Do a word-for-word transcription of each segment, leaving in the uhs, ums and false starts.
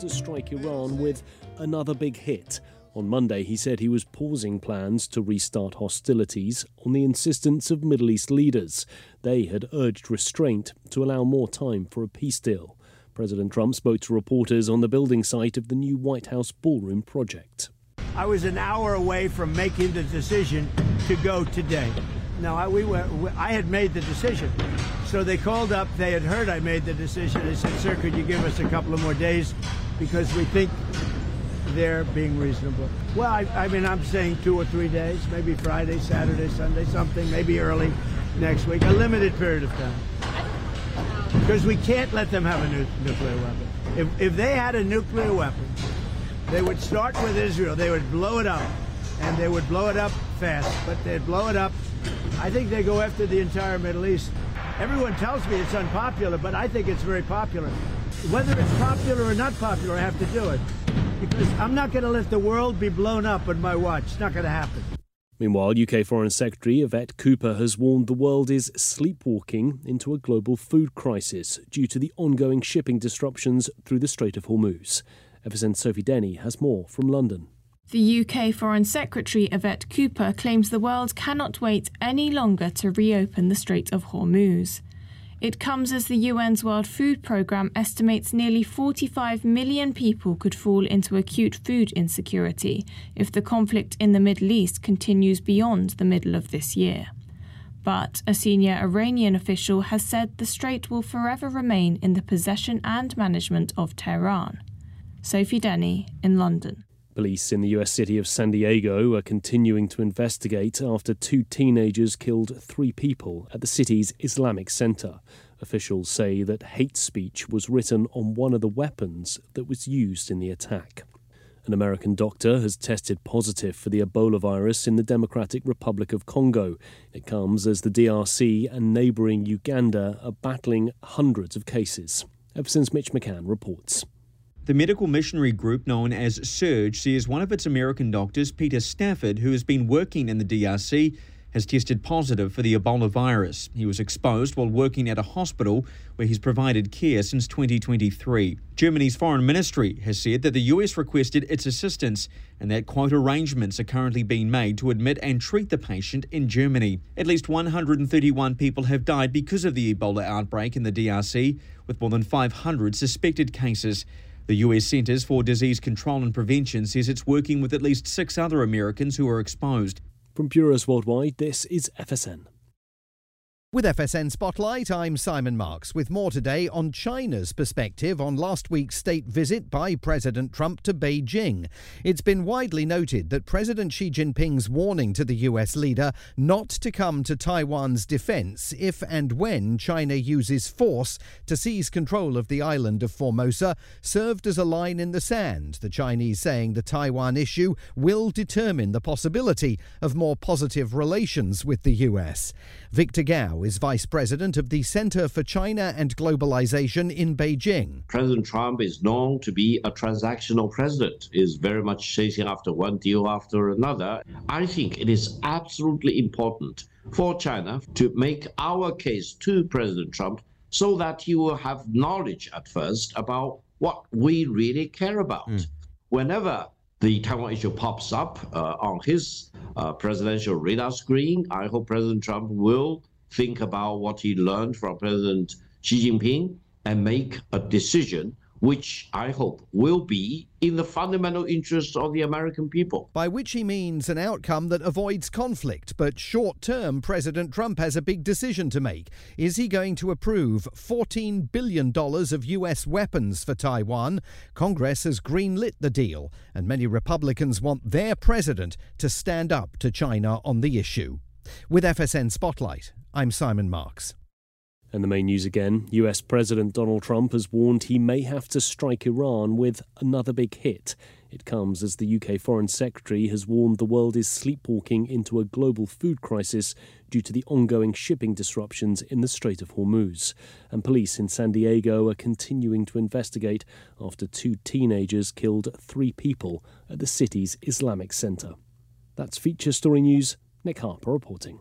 to strike Iran with another big hit. On Monday, he said he was pausing plans to restart hostilities on the insistence of Middle East leaders. They had urged restraint to allow more time for a peace deal. President Trump spoke to reporters on the building site of the new White House ballroom project. I was an hour away from making the decision to go today. Now, I, we were, I had made the decision. So they called up, they had heard I made the decision. They said, sir, could you give us a couple of more days? Because we think they're being reasonable. Well, I, I mean, I'm saying two or three days, maybe Friday, Saturday, Sunday, something, maybe early next week, a limited period of time. Because we can't let them have a nu- nuclear weapon. If, if they had a nuclear weapon, they would start with Israel. They would blow it up, and they would blow it up fast. But they'd blow it up. I think they go after the entire Middle East. Everyone tells me it's unpopular, but I think it's very popular. Whether it's popular or not popular, I have to do it. Because I'm not going to let the world be blown up on my watch. It's not going to happen. Meanwhile, U K Foreign Secretary Yvette Cooper has warned the world is sleepwalking into a global food crisis due to the ongoing shipping disruptions through the Strait of Hormuz. F S N's Sophie Denny has more from London. The U K Foreign Secretary Yvette Cooper claims the world cannot wait any longer to reopen the Strait of Hormuz. It comes as the U N's World Food Programme estimates nearly forty-five million people could fall into acute food insecurity if the conflict in the Middle East continues beyond the middle of this year. But a senior Iranian official has said the strait will forever remain in the possession and management of Tehran. Sophie Denny in London. Police in the U S city of San Diego are continuing to investigate after two teenagers killed three people at the city's Islamic Center. Officials say that hate speech was written on one of the weapons that was used in the attack. An American doctor has tested positive for the Ebola virus in the Democratic Republic of Congo. It comes as the D R C and neighbouring Uganda are battling hundreds of cases. F S N's Mitch McCann reports. The medical missionary group known as Surge says one of its American doctors, Peter Stafford, who has been working in the D R C, has tested positive for the Ebola virus. He was exposed while working at a hospital where he's provided care since twenty twenty-three. Germany's foreign ministry has said that the U S requested its assistance and that quote arrangements are currently being made to admit and treat the patient in Germany. At least one hundred thirty-one people have died because of the Ebola outbreak in the D R C, with more than five hundred suspected cases. The U S Centers for Disease Control and Prevention says it's working with at least six other Americans who are exposed. From bureaus worldwide, this is F S N. With F S N Spotlight, I'm Simon Marks, with more today on China's perspective on last week's state visit by President Trump to Beijing. It's been widely noted that President Xi Jinping's warning to the U S leader not to come to Taiwan's defense if and when China uses force to seize control of the island of Formosa served as a line in the sand, the Chinese saying the Taiwan issue will determine the possibility of more positive relations with the U S. Victor Gao is Vice President of the Center for China and Globalization in Beijing. President Trump is known to be a transactional president, is very much chasing after one deal after another. I think it is absolutely important for China to make our case to President Trump so that he will have knowledge at first about what we really care about. Mm. Whenever the Taiwan issue pops up uh, on his uh, presidential radar screen, I hope President Trump will think about what he learned from President Xi Jinping and make a decision which I hope will be in the fundamental interest of the American people. By which he means an outcome that avoids conflict. But short term, President Trump has a big decision to make. Is he going to approve fourteen billion dollars of U S weapons for Taiwan? Congress has greenlit the deal, and many Republicans want their president to stand up to China on the issue. With F S N Spotlight, I'm Simon Marks. And the main news again, U S President Donald Trump has warned he may have to strike Iran with another big hit. It comes as the U K Foreign Secretary has warned the world is sleepwalking into a global food crisis due to the ongoing shipping disruptions in the Strait of Hormuz. And police in San Diego are continuing to investigate after two teenagers killed three people at the city's Islamic Center. That's Feature Story News. Nick Harper reporting.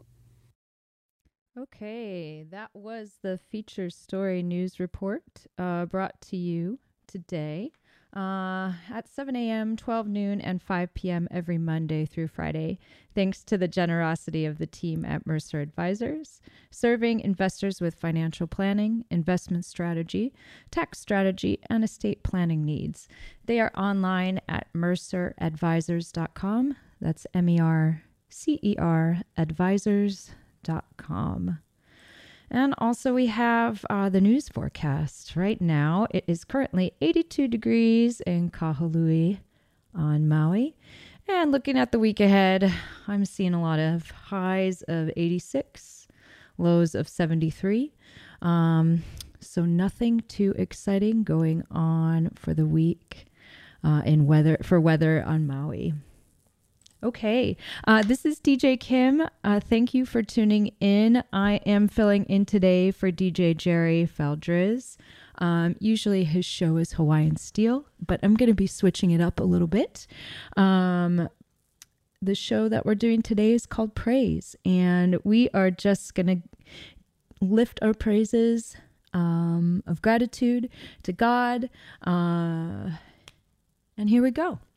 Okay, that was the Feature Story News Report uh, brought to you today. uh, at seven a.m., twelve noon, and five p.m. every Monday through Friday, thanks to the generosity of the team at Mercer Advisors, serving investors with financial planning, investment strategy, tax strategy, and estate planning needs. They are online at mercer advisors dot com. That's M E R C E R advisors dot com. And also we have uh, the news forecast. Right now, it is currently eighty-two degrees in Kahului on Maui. And looking at the week ahead, I'm seeing a lot of highs of eighty-six, lows of seventy-three. Um, so nothing too exciting going on for the week uh, in weather for weather on Maui. Okay, uh, this is D J Kim. Uh, thank you for tuning in. I am filling in today for D J Jerry Feldriz. Um, usually his show is Hawaiian Steel, but I'm going to be switching it up a little bit. Um, the show that we're doing today is called Praise, and we are just going to lift our praises um, of gratitude to God. Uh, and here we go.